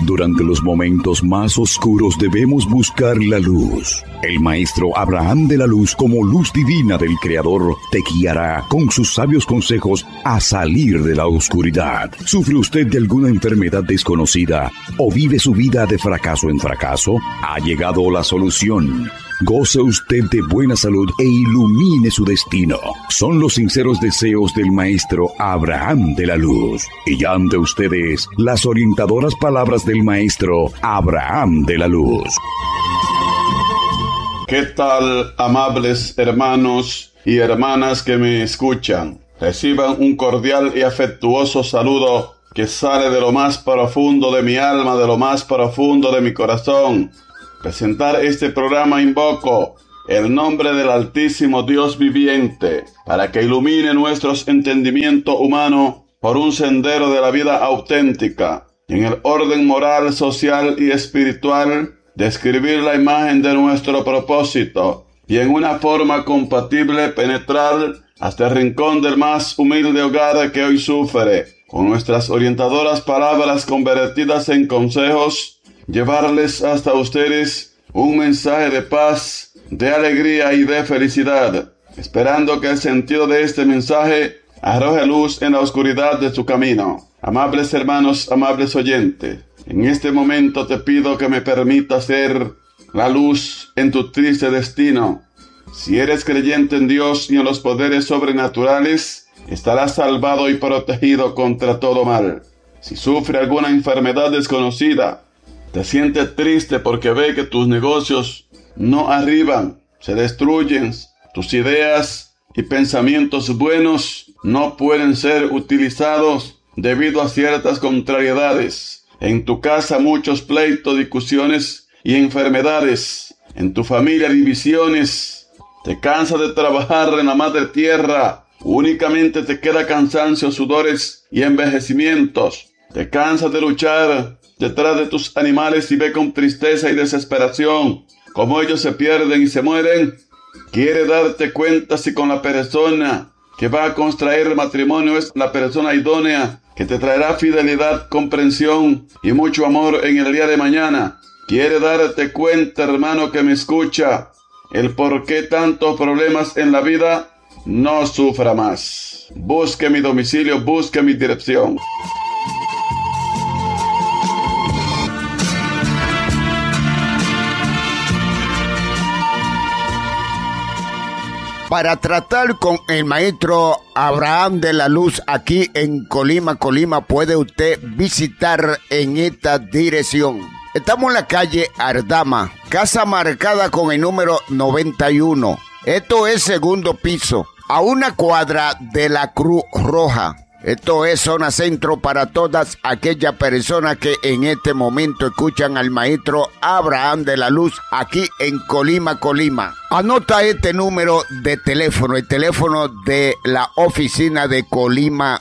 Durante los momentos más oscuros debemos buscar la luz. El maestro Abraham de la Luz, como luz divina del Creador, te guiará con sus sabios consejos a salir de la oscuridad. ¿Sufre usted de alguna enfermedad desconocida o vive su vida de fracaso en fracaso? Ha llegado la solución. Goce usted de buena salud e ilumine su destino. Son los sinceros deseos del maestro Abraham de la Luz. Y ya ante ustedes las orientadoras palabras del maestro Abraham de la Luz. ¿Qué tal, amables hermanos y hermanas que me escuchan? Reciban un cordial y afectuoso saludo que sale de lo más profundo de mi alma, de lo más profundo de mi corazón. Presentar este programa invoco el nombre del Altísimo Dios viviente para que ilumine nuestros entendimientos humanos por un sendero de la vida auténtica, en el orden moral, social y espiritual, describir la imagen de nuestro propósito y en una forma compatible penetrar hasta el rincón del más humilde hogar que hoy sufre, con nuestras orientadoras palabras convertidas en consejos, llevarles hasta ustedes un mensaje de paz, de alegría y de felicidad, esperando que el sentido de este mensaje arroje luz en la oscuridad de su camino. Amables hermanos, amables oyentes, en este momento te pido que me permitas ser la luz en tu triste destino. Si eres creyente en Dios y en los poderes sobrenaturales, estarás salvado y protegido contra todo mal. Si sufre alguna enfermedad desconocida, te sientes triste porque ve que tus negocios no arriban, se destruyen, tus ideas y pensamientos buenos no pueden ser utilizados debido a ciertas contrariedades. En tu casa muchos pleitos, discusiones y enfermedades. En tu familia divisiones. Te cansas de trabajar en la madre tierra. Únicamente te queda cansancio, sudores y envejecimientos. Te cansas de luchar detrás de tus animales y ve con tristeza y desesperación cómo ellos se pierden y se mueren. Quiere darte cuenta si con la persona que va a contraer el matrimonio es la persona idónea que te traerá fidelidad, comprensión y mucho amor en el día de mañana. Quiere darte cuenta, hermano que me escucha, el por qué tantos problemas en la vida. No sufra más. Busque mi domicilio, busque mi dirección. Para tratar con el maestro Abraham de la Luz aquí en Colima, puede usted visitar en esta dirección. Estamos en la calle Ardama, casa marcada con el número 91. Esto es segundo piso, a una cuadra de la Cruz Roja. Esto es zona centro para todas aquellas personas que en este momento escuchan al maestro Abraham de la Luz aquí en Colima. Anota este número de teléfono, el teléfono de la oficina de Colima.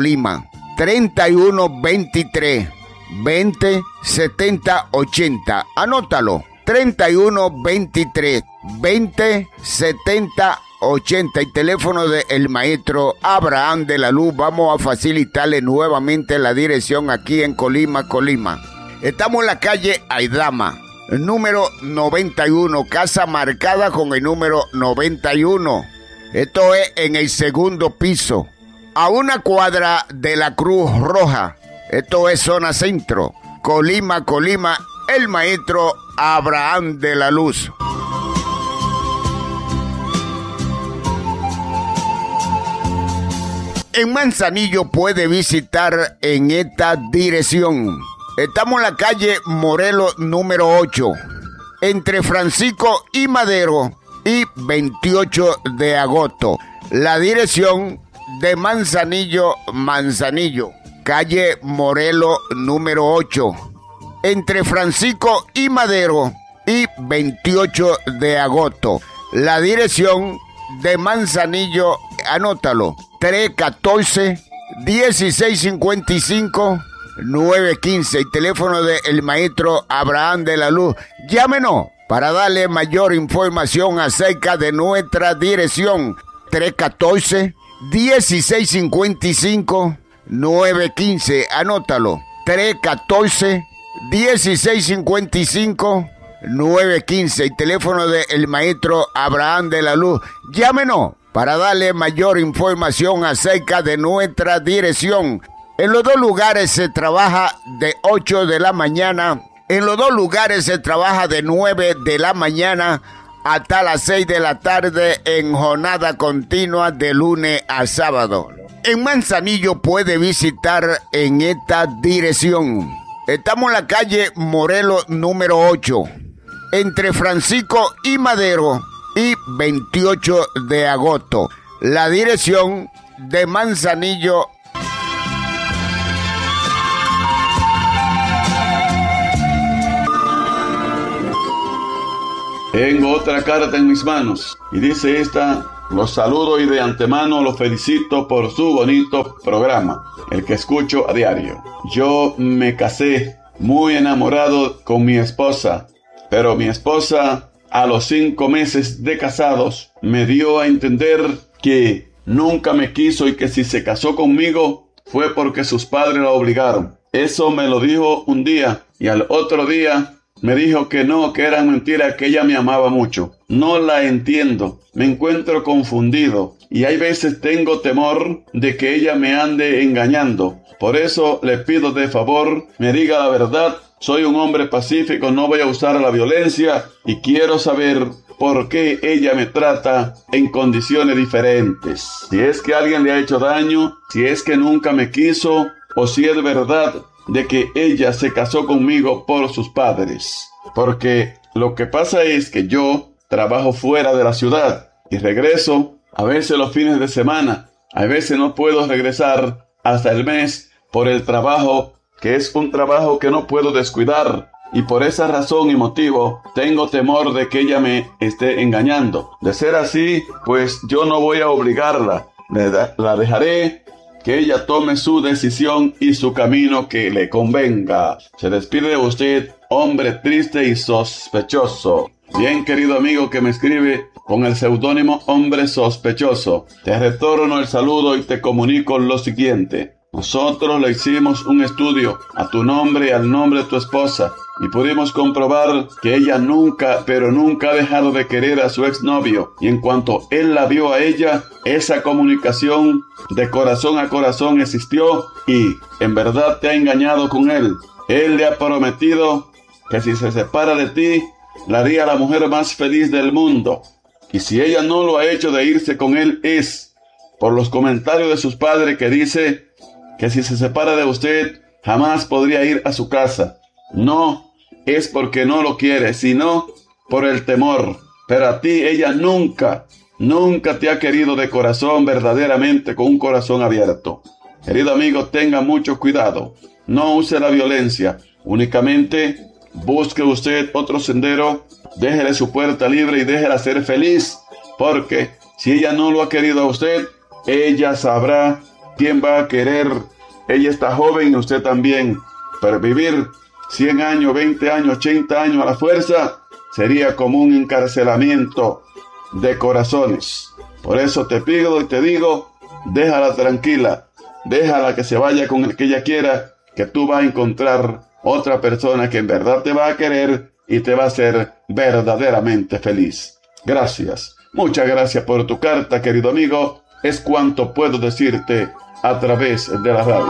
3123 20 70 80. Anótalo. 3123 20 70 80, el teléfono del maestro Abraham de la Luz. Vamos a facilitarle nuevamente la dirección aquí en Colima. Estamos en la calle Aidama, número 91, casa marcada con el número 91. Esto es en el segundo piso, a una cuadra de la Cruz Roja. Esto es zona centro, Colima, el maestro Abraham de la Luz. En Manzanillo puede visitar en esta dirección. Estamos en la calle Morelos número 8, entre Francisco y Madero y 28 de agosto. La dirección de Manzanillo, calle Morelos número 8, entre Francisco y Madero y 28 de agosto. La dirección de Manzanillo, anótalo, 314-1655-915, el teléfono del maestro Abraham de la Luz. Llámenos para darle mayor información acerca de nuestra dirección. 314-1655-915, anótalo, 1655-915, el teléfono del maestro Abraham de la Luz. Llámenos para darle mayor información acerca de nuestra dirección. En los dos lugares se trabaja de 8 de la mañana. En los dos lugares se trabaja de 9 de la mañana hasta las 6 de la tarde en jornada continua de lunes a sábado. En Manzanillo puede visitar en esta dirección. Estamos en la calle Morelos número 8, entre Francisco y Madero y 28 de agosto. La dirección de Manzanillo. Tengo otra carta en mis manos y dice esta: los saludo y de antemano los felicito por su bonito programa, el que escucho a diario. Yo me casé muy enamorado con mi esposa, pero mi esposa a los 5 meses de casados me dio a entender que nunca me quiso y que si se casó conmigo fue porque sus padres la obligaron. Eso me lo dijo un día y al otro día me dijo que no, que era mentira, que ella me amaba mucho. No la entiendo, me encuentro confundido y hay veces tengo temor de que ella me ande engañando. Por eso le pido de favor me diga la verdad. Soy un hombre pacífico, no voy a usar la violencia y quiero saber por qué ella me trata en condiciones diferentes. Si es que alguien le ha hecho daño, si es que nunca me quiso o si es verdad de que ella se casó conmigo por sus padres. Porque lo que pasa es que yo trabajo fuera de la ciudad y regreso a veces los fines de semana. A veces no puedo regresar hasta el mes por el trabajo, que es un trabajo que no puedo descuidar. Y por esa razón y motivo tengo temor de que ella me esté engañando. De ser así, pues yo no voy a obligarla. La dejaré que ella tome su decisión y su camino que le convenga. Se despide de usted, hombre triste y sospechoso. Bien, querido amigo que me escribe con el seudónimo Hombre Sospechoso, te retorno el saludo y te comunico lo siguiente. Nosotros le hicimos un estudio a tu nombre y al nombre de tu esposa y pudimos comprobar que ella nunca, pero nunca ha dejado de querer a su exnovio. Y en cuanto él la vio a ella, esa comunicación de corazón a corazón existió y en verdad te ha engañado con él. Él le ha prometido que si se separa de ti, la haría la mujer más feliz del mundo. Y si ella no lo ha hecho de irse con él es por los comentarios de sus padres que dice que si se separa de usted, jamás podría ir a su casa. No es porque no lo quiere, sino por el temor. Pero a ti ella nunca te ha querido de corazón, verdaderamente, con un corazón abierto. Querido amigo, tenga mucho cuidado. No use la violencia. Únicamente busque usted otro sendero, déjele su puerta libre y déjela ser feliz. Porque si ella no lo ha querido a usted, ella sabrá quién va a querer. Ella está joven y usted también. Pero vivir 100 años, 20 años, 80 años a la fuerza sería como un encarcelamiento de corazones. Por eso te pido y te digo, déjala tranquila. Déjala que se vaya con el que ella quiera, que tú vas a encontrar otra persona que en verdad te va a querer y te va a hacer verdaderamente feliz. Gracias. Muchas gracias por tu carta, querido amigo. Es cuanto puedo decirte a través de la radio.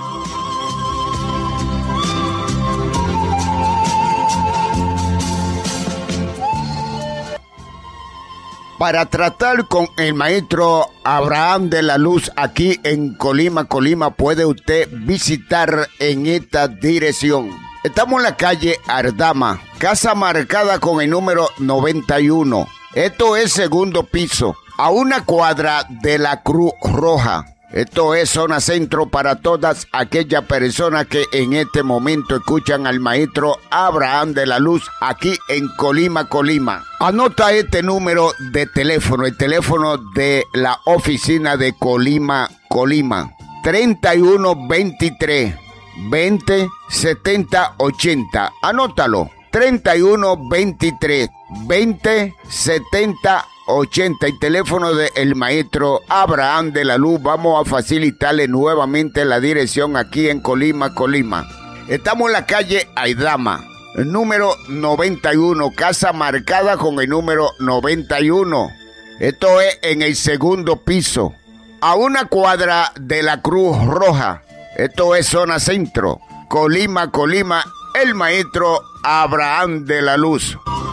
Para tratar con el maestro Abraham de la Luz aquí en Colima, puede usted visitar en esta dirección. Estamos en la calle Ardama, casa marcada con el número 91. Esto es segundo piso, a una cuadra de la Cruz Roja. Esto es zona centro para todas aquellas personas que en este momento escuchan al maestro Abraham de la Luz aquí en Colima. Anota este número de teléfono, el teléfono de la oficina de Colima. 3123 20 70 80. Anótalo. 3123 20 70 80, el teléfono del maestro Abraham de la Luz. Vamos a facilitarle nuevamente la dirección aquí en Colima. Estamos en la calle Aidama, número 91, casa marcada con el número 91. Esto es en el segundo piso, a una cuadra de la Cruz Roja. Esto es zona centro, Colima, el maestro Abraham de la Luz.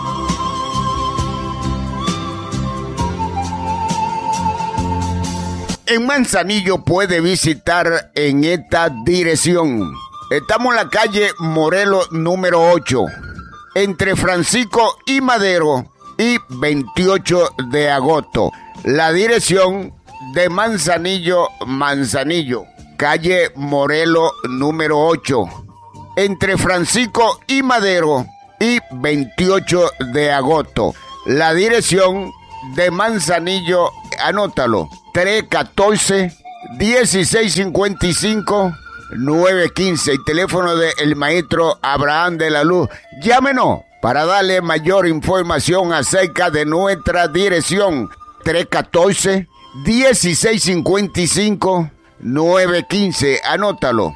En Manzanillo puede visitar en esta dirección. Estamos en la calle Morelos número 8, entre Francisco y Madero y 28 de agosto. La dirección de Manzanillo, calle Morelos número 8, entre Francisco y Madero y 28 de agosto. La dirección de Manzanillo, anótalo, 314-1655-915, el teléfono del maestro Abraham de la Luz. Llámenos para darle mayor información acerca de nuestra dirección. 314-1655-915, anótalo,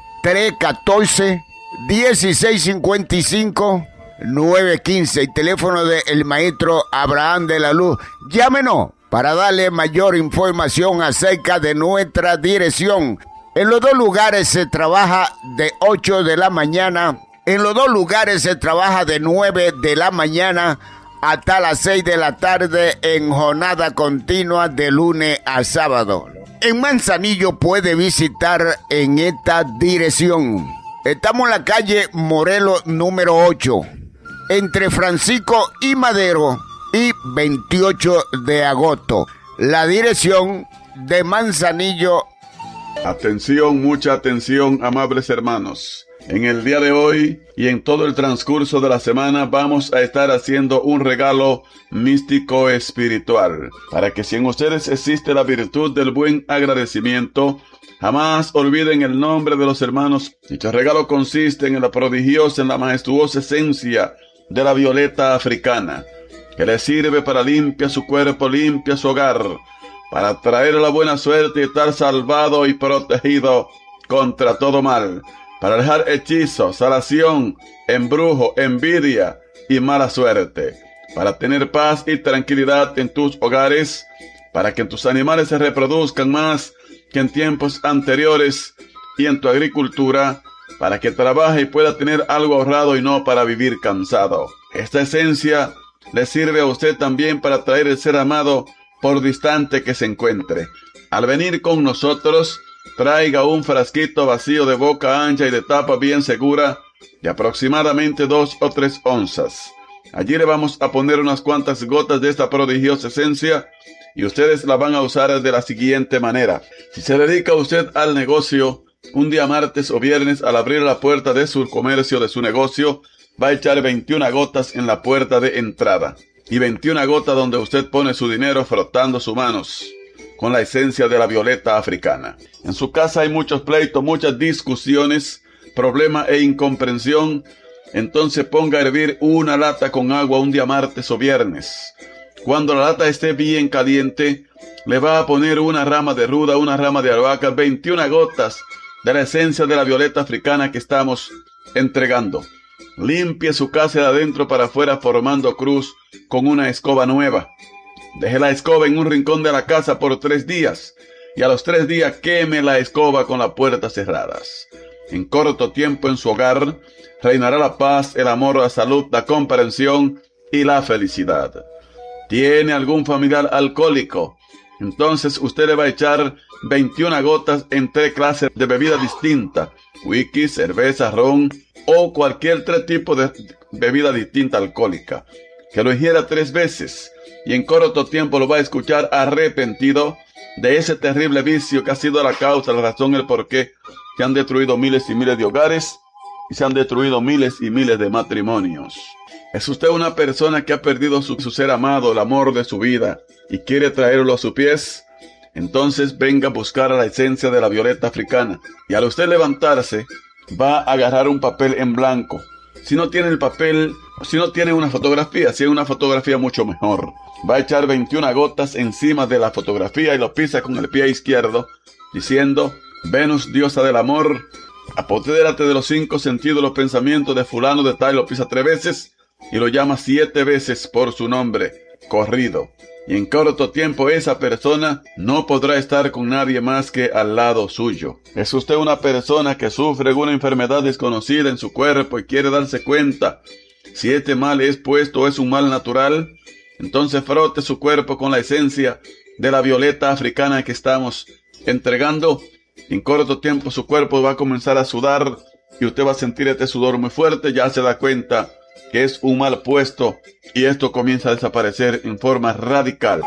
314-1655-915, el teléfono del maestro Abraham de la Luz. Llámenos para darle mayor información acerca de nuestra dirección. En los dos lugares se trabaja de 8 de la mañana. En los dos lugares se trabaja de 9 de la mañana hasta las 6 de la tarde en jornada continua de lunes a sábado. En Manzanillo puede visitar en esta dirección. Estamos en la calle Morelos número 8, entre Francisco y Madero y 28 de agosto. La dirección de Manzanillo. Atención, mucha atención, amables hermanos. En el día de hoy y en todo el transcurso de la semana vamos a estar haciendo un regalo místico espiritual, para que si en ustedes existe la virtud del buen agradecimiento, jamás olviden el nombre de los hermanos. Dicho regalo consiste en la prodigiosa, en la majestuosa esencia de la violeta africana, que le sirve para limpiar su cuerpo, limpia su hogar, para traer la buena suerte y estar salvado y protegido contra todo mal, para dejar hechizos, salación, embrujo, envidia y mala suerte, para tener paz y tranquilidad en tus hogares, para que tus animales se reproduzcan más que en tiempos anteriores, y en tu agricultura, para que trabaje y pueda tener algo ahorrado y no para vivir cansado. Esta esencia le sirve a usted también para traer el ser amado por distante que se encuentre. Al venir con nosotros, traiga un frasquito vacío de boca ancha y de tapa bien segura de aproximadamente 2 o 3 onzas. Allí le vamos a poner unas cuantas gotas de esta prodigiosa esencia y ustedes la van a usar de la siguiente manera. Si se dedica usted al negocio, un día martes o viernes, al abrir la puerta de su comercio, de su negocio, va a echar 21 gotas en la puerta de entrada y 21 gotas donde usted pone su dinero frotando sus manos con la esencia de la violeta africana. En su casa hay muchos pleitos, muchas discusiones, problemas e incomprensión. Entonces ponga a hervir una lata con agua un día martes o viernes. Cuando la lata esté bien caliente, le va a poner una rama de ruda, una rama de albahaca, 21 gotas de la esencia de la violeta africana que estamos entregando. Limpie su casa de adentro para afuera formando cruz con una escoba nueva. Deje la escoba en un rincón de la casa por 3 días y a los 3 días queme la escoba con las puertas cerradas. En corto tiempo en su hogar reinará la paz, el amor, la salud, la comprensión y la felicidad. ¿Tiene algún familiar alcohólico? Entonces usted le va a echar 21 gotas en 3 clases de bebida distinta: whisky, cerveza, ron o cualquier 3 tipos de bebida distinta alcohólica. Que lo ingiera 3 veces y en corto tiempo lo va a escuchar arrepentido de ese terrible vicio que ha sido la causa, la razón, el porqué se han destruido miles y miles de hogares y se han destruido miles y miles de matrimonios. ¿Es usted una persona que ha perdido su ser amado, el amor de su vida, y quiere traerlo a sus pies? Entonces venga a buscar a la esencia de la violeta africana. Y al usted levantarse, va a agarrar un papel en blanco. Si no tiene el papel, si no tiene una fotografía, si es una fotografía mucho mejor. Va a echar 21 gotas encima de la fotografía y lo pisa con el pie izquierdo, diciendo: Venus, diosa del amor, Apodérate de los 5 sentidos, los pensamientos de fulano de tal, lo pisa 3 veces y lo llama 7 veces por su nombre, corrido. Y en corto tiempo esa persona no podrá estar con nadie más que al lado suyo. ¿Es usted una persona que sufre una enfermedad desconocida en su cuerpo y quiere darse cuenta si este mal es puesto o es un mal natural? Entonces frote su cuerpo con la esencia de la violeta africana que estamos entregando. En corto tiempo su cuerpo va a comenzar a sudar y usted va a sentir este sudor muy fuerte. Ya se da cuenta que es un mal puesto y esto comienza a desaparecer en forma radical.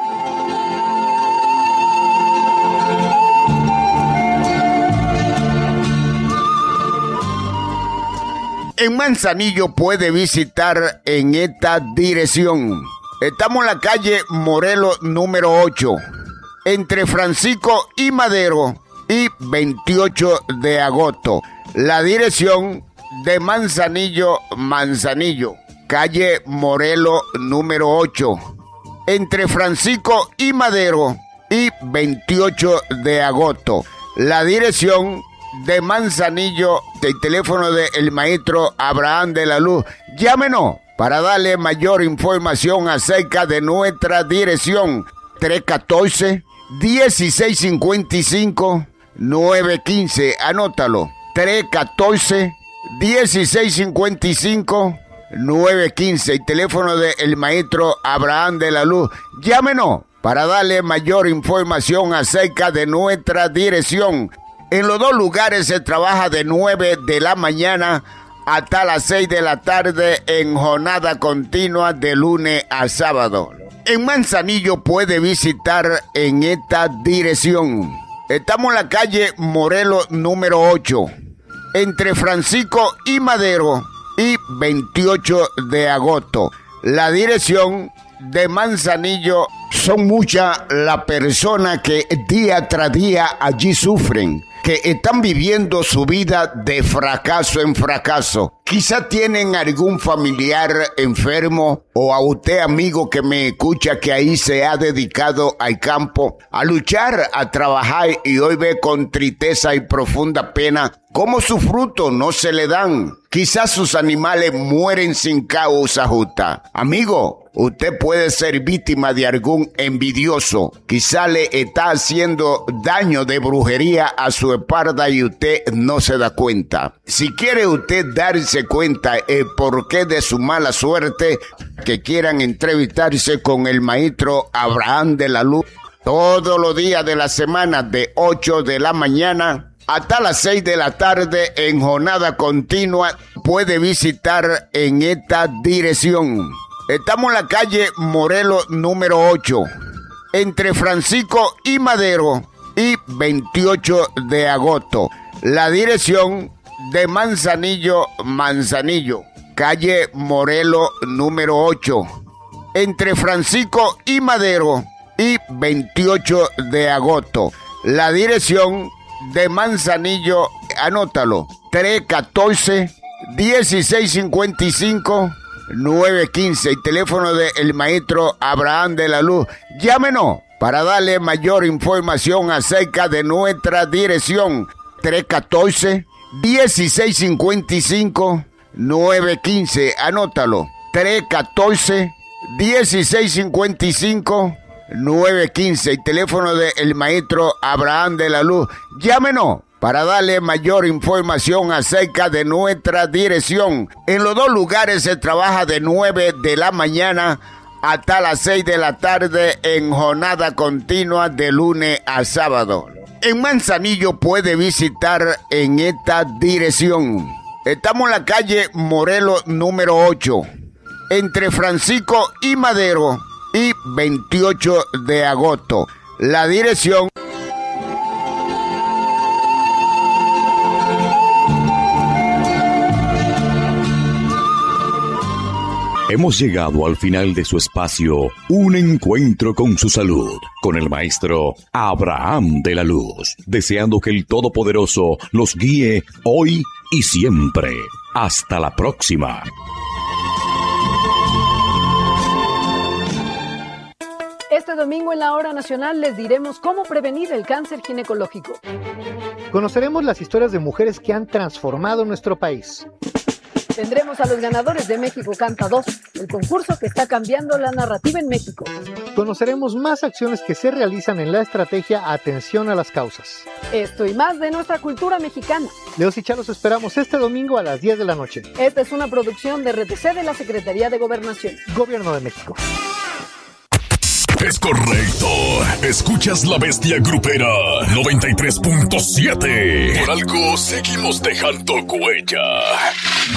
En Manzanillo puede visitar en esta dirección. Estamos en la calle Morelos número 8, entre Francisco y Madero y 28 de agosto. La dirección de Manzanillo, calle Morelos número 8, entre Francisco y Madero y 28 de agosto. La dirección de Manzanillo, el teléfono del maestro Abraham de la Luz. Llámenos para darle mayor información acerca de nuestra dirección. 314-1655-915. Anótalo. 314-1655-915. El teléfono del maestro Abraham de la Luz. Llámenos para darle mayor información acerca de nuestra dirección. En los dos lugares se trabaja de 9 de la mañana hasta las 6 de la tarde en jornada continua de lunes a sábado. En Manzanillo puede visitar en esta dirección. Estamos en la calle Morelos número 8, entre Francisco y Madero y 28 de agosto. La dirección de Manzanillo. Son muchas las personas que día tras día allí sufren, que están viviendo su vida de fracaso en fracaso. Quizá tienen algún familiar enfermo o a usted, amigo que me escucha, que ahí se ha dedicado al campo, a luchar, a trabajar y hoy ve con tristeza y profunda pena cómo sus frutos no se le dan. Quizás sus animales mueren sin causa justa. Amigo, usted puede ser víctima de algún envidioso. Quizá le está haciendo daño de brujería a su espalda y usted no se da cuenta. Si quiere usted darse cuenta el porqué de su mala suerte, que quieran entrevistarse con el maestro Abraham de la Luz todos los días de la semana de 8 de la mañana hasta las 6 de la tarde en jornada continua, puede visitar en esta dirección. Estamos en la calle Morelos número 8, entre Francisco y Madero y 28 de agosto. La dirección de Manzanillo, calle Morelos número 8, entre Francisco y Madero y 28 de agosto. La dirección de Manzanillo, anótalo, 314-1655-915. El teléfono del maestro Abraham de la Luz. Llámenos para darle mayor información acerca de nuestra dirección. 314-1655-915. Anótalo. 314-1655-915. El teléfono del maestro Abraham de la Luz. Llámenos para darle mayor información acerca de nuestra dirección. En los dos lugares se trabaja de 9 de la mañana hasta las 6 de la tarde en jornada continua de lunes a sábado. En Manzanillo puede visitar en esta dirección. Estamos en la calle Morelos número 8, entre Francisco y Madero y 28 de agosto. La dirección. Hemos llegado al final de su espacio, Un Encuentro con su Salud, con el maestro Abraham de la Luz, deseando que el Todopoderoso los guíe hoy y siempre. Hasta la próxima. Esto Este domingo en la Hora Nacional les diremos cómo prevenir el cáncer ginecológico. Conoceremos las historias de mujeres que han transformado nuestro país. Tendremos a los ganadores de México Canta 2, el concurso que está cambiando la narrativa en México. Conoceremos más acciones que se realizan en la estrategia Atención a las Causas. Esto y más de nuestra cultura mexicana. Leos y Chá los esperamos este domingo a las 10 de la noche. Esta es una producción de RTC de la Secretaría de Gobernación. Gobierno de México. Es correcto. Escuchas La Bestia Grupera 93.7. Por algo seguimos dejando huella.